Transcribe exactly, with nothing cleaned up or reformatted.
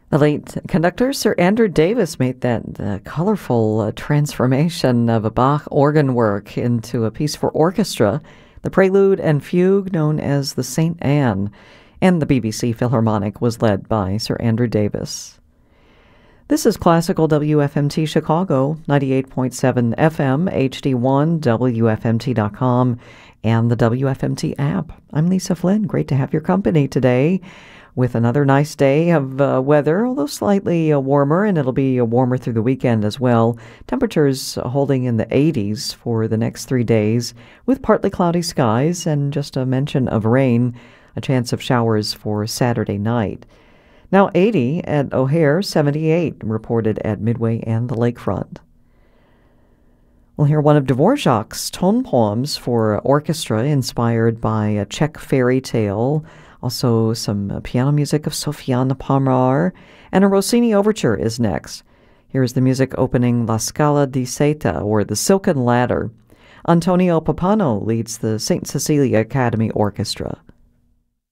The late conductor Sir Andrew Davis made that uh, colorful uh, transformation of a Bach organ work into a piece for orchestra, the prelude and fugue known as the Saint Anne, and the B B C Philharmonic was led by Sir Andrew Davis. This is Classical W F M T Chicago, ninety-eight point seven F M, H D one, W F M T dot com, and the W F M T app. I'm Lisa Flynn. Great to have your company today with another nice day of uh, weather, although slightly uh, warmer, and it'll be uh, warmer through the weekend as well. Temperatures holding in the eighties for the next three days with partly cloudy skies and just a mention of rain, a chance of showers for Saturday night. Now eighty at O'Hare, seventy-eight reported at Midway and the Lakefront. We'll hear one of Dvorak's tone poems for orchestra inspired by a Czech fairy tale. Also, some uh, piano music of Sofiane Palmar, and a Rossini overture is next. Here's the music opening La Scala di Seta, or The Silken Ladder. Antonio Pappano leads the Saint Cecilia Academy Orchestra.